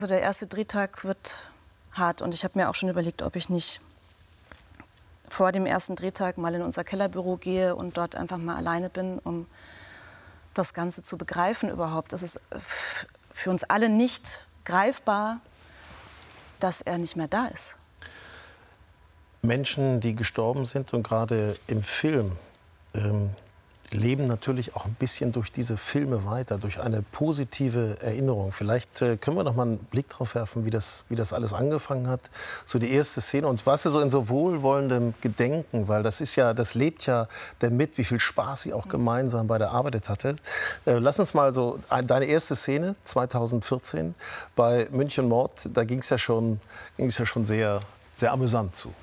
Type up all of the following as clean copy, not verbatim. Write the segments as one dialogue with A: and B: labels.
A: Also der erste Drehtag wird hart und ich habe mir auch schon überlegt, ob ich nicht vor dem ersten Drehtag mal in unser Kellerbüro gehe und dort einfach mal alleine bin, um das Ganze zu begreifen überhaupt. Es ist für uns alle nicht greifbar, dass er nicht mehr da ist.
B: Menschen, die gestorben sind und gerade im Film leben natürlich auch ein bisschen durch diese Filme weiter, durch eine positive Erinnerung. Vielleicht können wir noch mal einen Blick drauf werfen, wie das alles angefangen hat. So die erste Szene und was so in so wohlwollendem Gedenken, weil das lebt ja damit, wie viel Spaß sie auch gemeinsam bei der Arbeit hatte. Lass uns mal so deine erste Szene 2014 bei München Mord, da ging es ja schon sehr, sehr amüsant zu.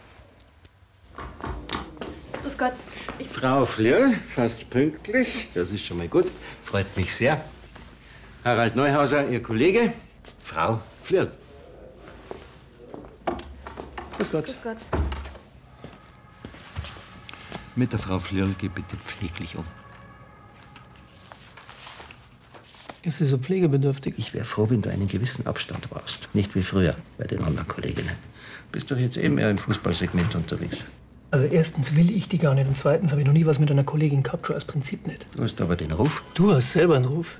A: Grüß Gott.
C: Frau Flirl, fast pünktlich. Das ist schon mal gut. Freut mich sehr. Harald Neuhauser, Ihr Kollege. Frau Flirl. Grüß Gott.
A: Grüß Gott.
C: Mit der Frau Flirl geh bitte pfleglich um.
D: Ist sie so pflegebedürftig?
C: Ich wäre froh, wenn du einen gewissen Abstand warst. Nicht wie früher bei den anderen Kolleginnen. Bist doch jetzt eh mehr im Fußballsegment unterwegs.
D: Also erstens will ich die gar nicht und zweitens habe ich noch nie was mit einer Kollegin gehabt, schon als Prinzip nicht.
C: Du hast aber den Ruf.
D: Du hast selber einen Ruf.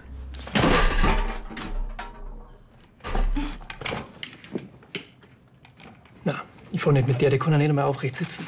D: Na, ich fahre nicht mit der kann ja nicht einmal aufrecht sitzen.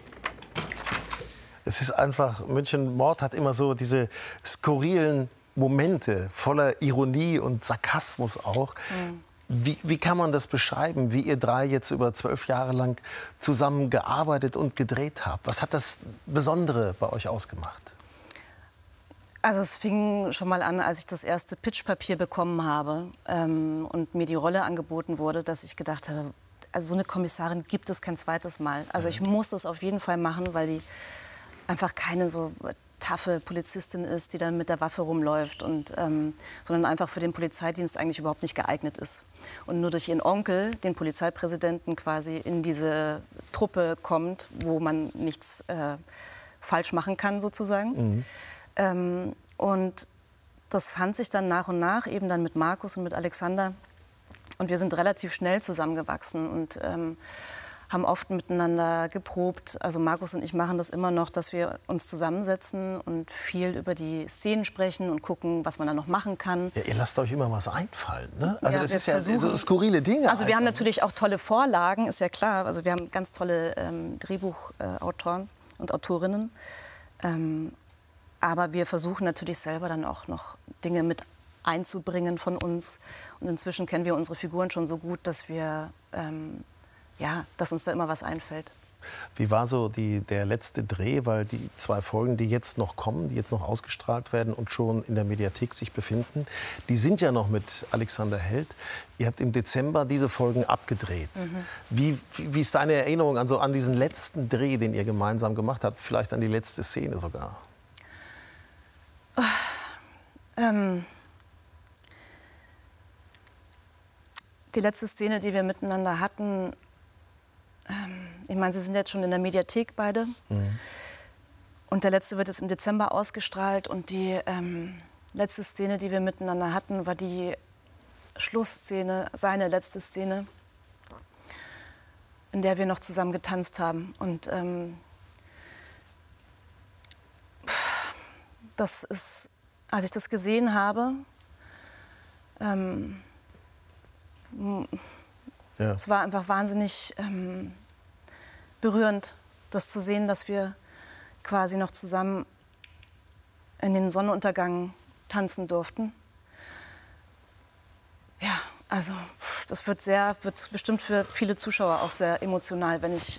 B: Es ist einfach, München Mord hat immer so diese skurrilen Momente voller Ironie und Sarkasmus auch. Wie kann man das beschreiben, wie ihr drei jetzt über 12 Jahre lang zusammen gearbeitet und gedreht habt? Was hat das Besondere bei euch ausgemacht?
A: Also es fing schon mal an, als ich das erste Pitchpapier bekommen habe und mir die Rolle angeboten wurde, dass ich gedacht habe, also so eine Kommissarin gibt es kein zweites Mal. Also ich muss das auf jeden Fall machen, weil die einfach keine so taffe Polizistin ist, die dann mit der Waffe rumläuft, sondern einfach für den Polizeidienst eigentlich überhaupt nicht geeignet ist. Und nur durch ihren Onkel, den Polizeipräsidenten, quasi in diese Truppe kommt, wo man nichts falsch machen kann, sozusagen. Und das fand sich dann nach und nach, eben dann mit Markus und mit Alexander. Und wir sind relativ schnell zusammengewachsen und haben oft miteinander geprobt. Also Markus und ich machen das immer noch, dass wir uns zusammensetzen und viel über die Szenen sprechen und gucken, was man da noch machen kann.
B: Ja, ihr lasst euch immer was einfallen, ne? Also
A: Ja,
B: das
A: wir
B: ist ja
A: versuchen.
B: so skurrile Dinge.
A: Also wir haben natürlich auch tolle Vorlagen, ist ja klar. Also wir haben ganz tolle Drehbuchautoren und Autorinnen. Aber wir versuchen natürlich selber dann auch noch Dinge mit einzubringen von uns. Und inzwischen kennen wir unsere Figuren schon so gut, dass wir dass uns da immer was einfällt.
B: Wie war so der letzte Dreh? Weil die 2 Folgen, die jetzt noch kommen, die jetzt noch ausgestrahlt werden und schon in der Mediathek sich befinden, die sind ja noch mit Alexander Held. Ihr habt im Dezember diese Folgen abgedreht. Wie ist deine Erinnerung an diesen letzten Dreh, den ihr gemeinsam gemacht habt? Vielleicht an die letzte Szene sogar?
A: Die letzte Szene, die wir miteinander hatten, ich meine, sie sind jetzt schon in der Mediathek beide. Und der letzte wird jetzt im Dezember ausgestrahlt. Und die letzte Szene, die wir miteinander hatten, war die Schlussszene, seine letzte Szene, in der wir noch zusammen getanzt haben. Und das ist, als ich das gesehen habe, es war einfach wahnsinnig berührend, das zu sehen, dass wir quasi noch zusammen in den Sonnenuntergang tanzen durften. Ja, also das wird bestimmt für viele Zuschauer auch sehr emotional, wenn ich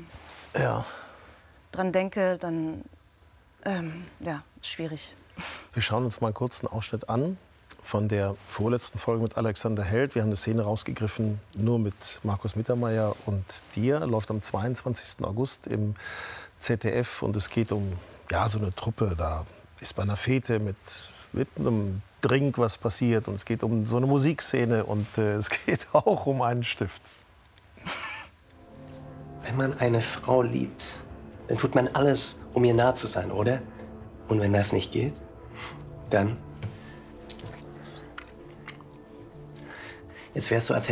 A: dran denke, dann schwierig.
B: Wir schauen uns mal kurz einen Ausschnitt an von der vorletzten Folge mit Alexander Held. Wir haben eine Szene rausgegriffen, nur mit Markus Mittermeier und dir. Läuft am 22. August im ZDF und es geht um so eine Truppe. Da ist bei einer Fete mit einem Drink was passiert und es geht um so eine Musikszene und es geht auch um einen Stift.
E: Wenn man eine Frau liebt, dann tut man alles, um ihr nah zu sein, oder? Und wenn das nicht geht, dann Jetzt wärst du als